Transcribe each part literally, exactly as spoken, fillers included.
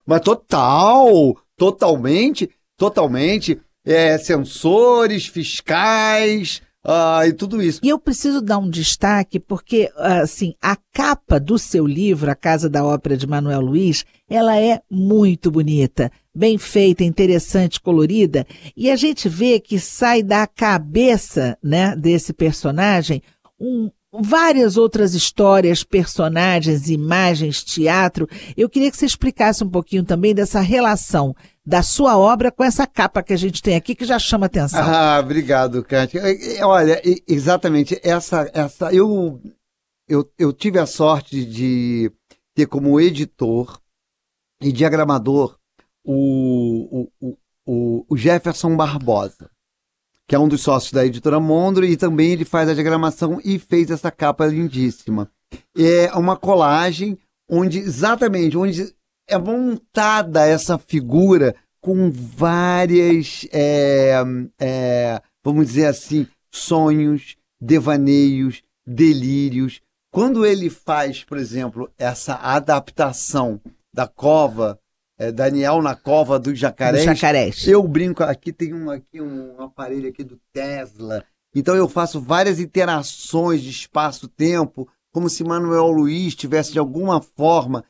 Mas total, totalmente, totalmente, é, sensores, fiscais, ah, e tudo isso. E eu preciso dar um destaque porque, assim, a capa do seu livro, A Casa da Ópera de Manuel Luiz, ela é muito bonita, bem feita, interessante, colorida, e a gente vê que sai da cabeça, né, desse personagem um, várias outras histórias, personagens, imagens, teatro. Eu queria que você explicasse um pouquinho também dessa relação da sua obra com essa capa que a gente tem aqui, que já chama atenção. Ah, obrigado, Kátia. Olha, exatamente, essa, essa, eu, eu, eu tive a sorte de ter como editor e diagramador o, o, o, o Jefferson Barbosa, que é um dos sócios da editora Mondro, e também ele faz a diagramação e fez essa capa lindíssima. É uma colagem onde, exatamente, onde é montada essa figura com várias, é, é, vamos dizer assim, sonhos, devaneios, delírios. Quando ele faz, por exemplo, essa adaptação da cova, é, Daniel na cova dos jacarés, do jacarés, eu brinco, aqui tem um, aqui um aparelho aqui do Tesla, então eu faço várias interações de espaço-tempo, como se Manuel Luiz tivesse de alguma forma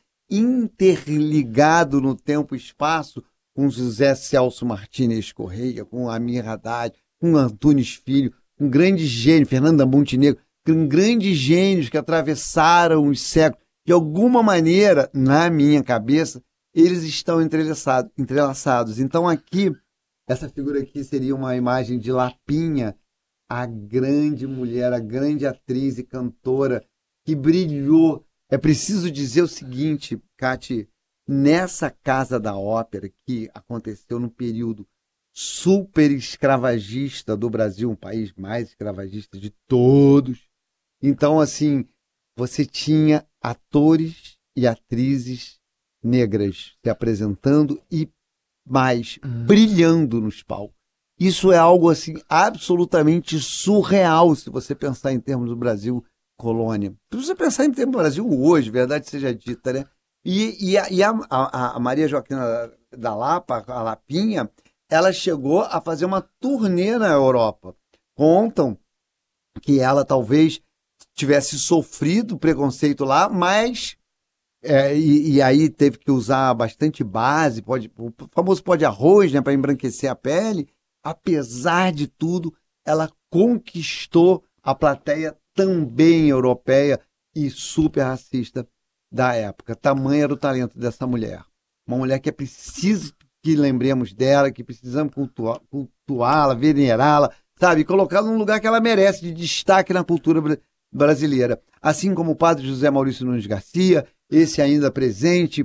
interligado no tempo e espaço com José Celso Martínez Correia, com Amir Haddad, com Antunes Filho, um grande gênio, Fernanda Montenegro, com grandes gênios que atravessaram os séculos. De alguma maneira, na minha cabeça, eles estão entrelaçados. entrelaçados. Então aqui, essa figura aqui seria uma imagem de Lapinha, a grande mulher, a grande atriz e cantora que brilhou. É preciso dizer o seguinte, Cati, nessa Casa da Ópera que aconteceu no período super escravagista do Brasil, um país mais escravagista de todos. Então, assim, você tinha atores e atrizes negras se apresentando e mais brilhando nos palcos. Isso é algo assim absolutamente surreal se você pensar em termos do Brasil colônia. Se você pensar em termos do Brasil hoje, verdade seja dita, né? E, e, a, e a, a, a Maria Joaquina da Lapa, a Lapinha, ela chegou a fazer uma turnê na Europa. Contam que ela talvez tivesse sofrido preconceito lá, mas é, e, e aí teve que usar bastante base, pode, o famoso pó de arroz, né, para embranquecer a pele. Apesar de tudo, ela conquistou a plateia também europeia e super racista da época. Tamanho era o talento dessa mulher. Uma mulher que é preciso que lembremos dela, que precisamos cultuar, cultuá-la, venerá-la, sabe? Colocá-la num lugar que ela merece, de destaque na cultura brasileira. Assim como o padre José Maurício Nunes Garcia, esse ainda presente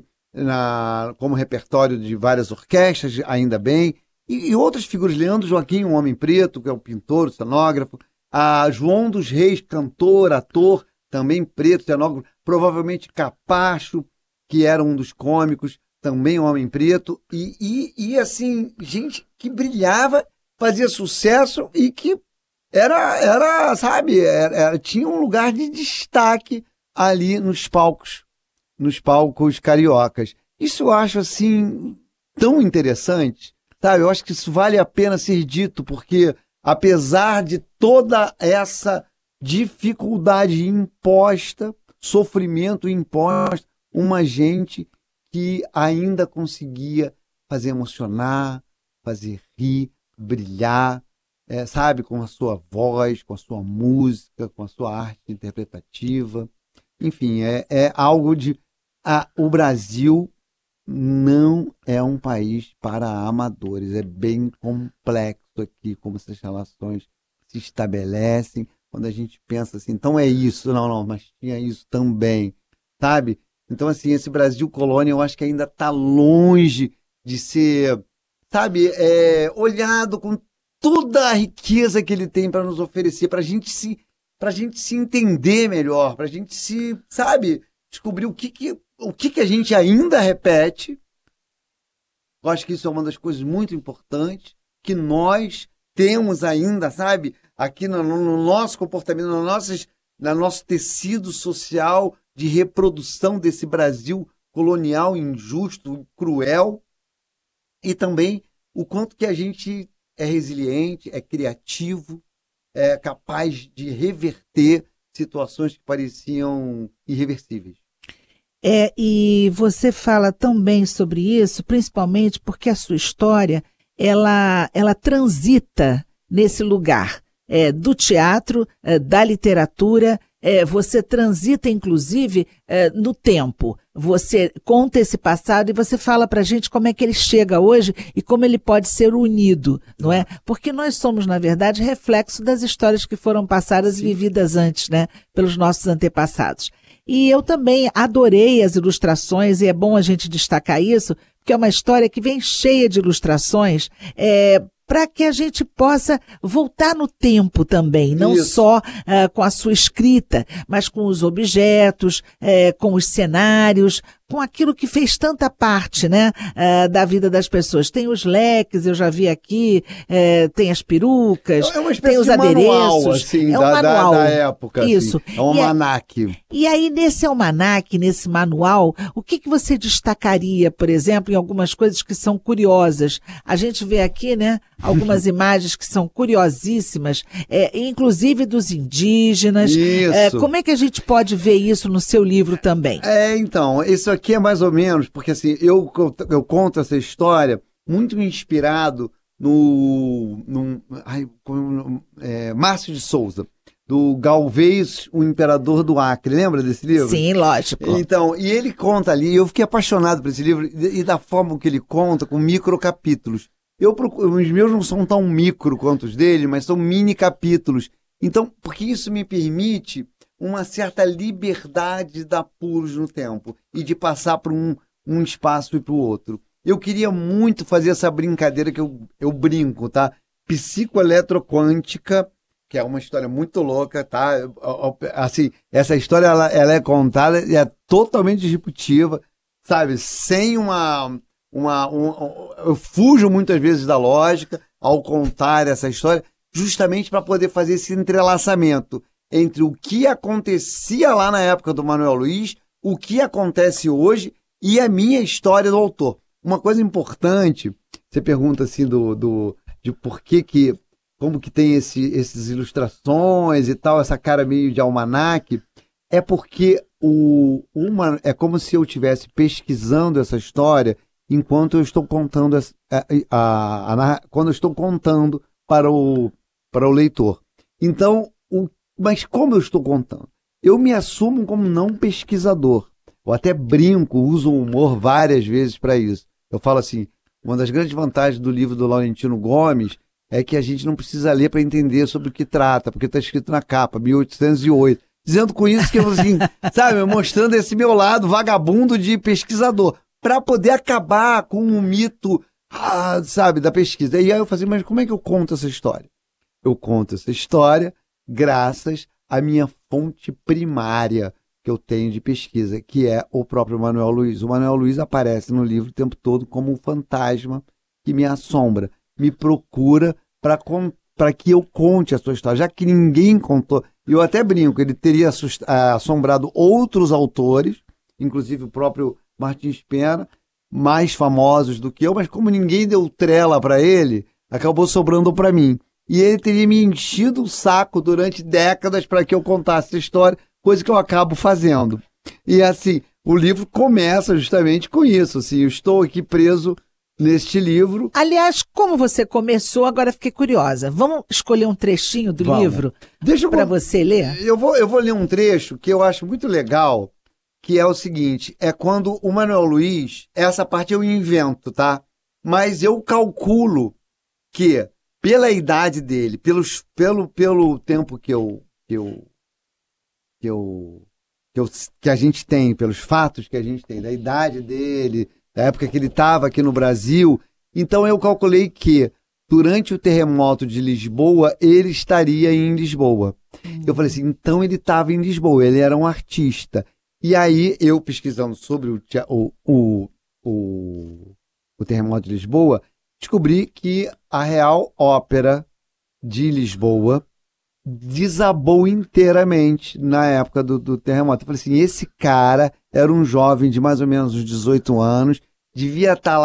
na, como repertório de várias orquestras, ainda bem, e, e outras figuras, Leandro Joaquim, um homem preto, que é o pintor, o cenógrafo, a João dos Reis, cantor, ator, também preto, cenógrafo, provavelmente Capacho, que era um dos cômicos, também um homem preto, e, e, e assim, gente que brilhava, fazia sucesso e que era, era sabe, era, era, tinha um lugar de destaque ali nos palcos, nos palcos cariocas. Isso eu acho, assim, tão interessante, sabe? Eu acho que isso vale a pena ser dito, porque apesar de toda essa dificuldade imposta, sofrimento imposto, uma gente que ainda conseguia fazer emocionar, fazer rir, brilhar, é, sabe, com a sua voz, com a sua música, com a sua arte interpretativa. Enfim, é, é algo de... Ah, o Brasil não é um país para amadores, é bem complexo aqui, como essas relações se estabelecem, quando a gente pensa assim, então é isso, não, não, mas tinha isso também, sabe? Então, assim, esse Brasil colônia, eu acho que ainda está longe de ser, sabe, é, olhado com toda a riqueza que ele tem para nos oferecer, para a gente se, para a gente se entender melhor, para a gente se, sabe, descobrir o que que, o que que a gente ainda repete. Eu acho que isso é uma das coisas muito importantes, que nós temos ainda, sabe, aqui no, no nosso comportamento, no nosso, no nosso tecido social de reprodução desse Brasil colonial, injusto, cruel, e também o quanto que a gente é resiliente, é criativo, é capaz de reverter situações que pareciam irreversíveis. É, e você fala tão bem sobre isso, principalmente porque a sua história, ela, ela transita nesse lugar, é, do teatro, é, da literatura, é, você transita, inclusive, é, no tempo. Você conta esse passado e você fala para a gente como é que ele chega hoje e como ele pode ser unido, não é? Porque nós somos, na verdade, reflexo das histórias que foram passadas Sim. e vividas antes, né? Pelos nossos antepassados. E eu também adorei as ilustrações, e é bom a gente destacar isso, porque é uma história que vem cheia de ilustrações, é, para que a gente possa voltar no tempo também, não Isso. só uh, com a sua escrita, mas com os objetos, uh, com os cenários, com aquilo que fez tanta parte, né, uh, da vida das pessoas. Tem os leques, eu já vi aqui, uh, tem as perucas, é uma espécie tem os de adereços. Manual, assim, é um da, manual. Da, da época. Isso. Assim. É um almanaque. E, e aí, nesse almanaque, nesse manual, o que, que você destacaria, por exemplo, em algumas coisas que são curiosas? A gente vê aqui, né, algumas imagens que são curiosíssimas, é, inclusive dos indígenas. Isso. É, como é que a gente pode ver isso no seu livro também? É, então, isso aqui é mais ou menos, porque assim, eu, eu, eu conto essa história muito inspirado no, no ai, é, Márcio de Souza, do Galvez, o Imperador do Acre. Lembra desse livro? Sim, lógico. Então, e ele conta ali, eu fiquei apaixonado por esse livro, e, e da forma que ele conta, com microcapítulos. Eu procuro, os meus não são tão micro quanto os dele, mas são mini capítulos. Então, porque isso me permite uma certa liberdade de dar pulos no tempo e de passar para um, um espaço e para o outro. Eu queria muito fazer essa brincadeira que eu, eu brinco, tá? Psicoeletroquântica, que é uma história muito louca, tá? Assim, essa história ela, ela é contada e é totalmente disruptiva, sabe? Sem uma... Uma, um, eu fujo muitas vezes da lógica ao contar essa história, justamente para poder fazer esse entrelaçamento entre o que acontecia lá na época do Manuel Luiz, o que acontece hoje e a minha história do autor. Uma coisa importante, você pergunta assim do, do, de por que que, como que tem esse, essas ilustrações e tal, essa cara meio de almanaque, é porque o, uma, é como se eu estivesse pesquisando essa história enquanto eu estou contando a, a, a, a, quando eu estou contando para o, para o leitor. Então, o, mas como eu estou contando? Eu me assumo como não pesquisador. Eu até brinco, uso o humor várias vezes para isso. Eu falo assim, uma das grandes vantagens do livro do Laurentino Gomes é que a gente não precisa ler para entender sobre o que trata, porque está escrito na capa, mil oitocentos e oito. Dizendo com isso que eu, assim, sabe, mostrando esse meu lado vagabundo de pesquisador, para poder acabar com o mito, ah, sabe, da pesquisa. E aí eu falei, mas como é que eu conto essa história? Eu conto essa história graças à minha fonte primária que eu tenho de pesquisa, que é o próprio Manuel Luiz. O Manuel Luiz aparece no livro o tempo todo como um fantasma que me assombra, me procura para que eu conte a sua história, já que ninguém contou. Eu até brinco, ele teria assombrado outros autores, inclusive o próprio Martins Pena, mais famosos do que eu, mas como ninguém deu trela para ele, acabou sobrando para mim. E ele teria me enchido o saco durante décadas para que eu contasse essa história, coisa que eu acabo fazendo. E assim, o livro começa justamente com isso. Assim, eu estou aqui preso neste livro. Aliás, como você começou, agora fiquei curiosa. Vamos escolher um trechinho do Vamos. livro Deixa para você ler? Eu vou, eu vou ler um trecho que eu acho muito legal, que é o seguinte, é quando o Manuel Luiz, essa parte eu invento, tá? Mas eu calculo que, pela idade dele, pelos, pelo, pelo tempo que eu, que, eu, que, eu, que, eu, que a gente tem, pelos fatos que a gente tem, da idade dele, da época que ele estava aqui no Brasil, então eu calculei que, durante o terremoto de Lisboa, ele estaria em Lisboa. Hum. Eu falei assim, então ele estava em Lisboa, ele era um artista. E aí, eu pesquisando sobre o, o, o, o, o terremoto de Lisboa, descobri que a Real Ópera de Lisboa desabou inteiramente na época do, do terremoto. Eu falei assim, esse cara era um jovem de mais ou menos uns dezoito anos, devia estar lá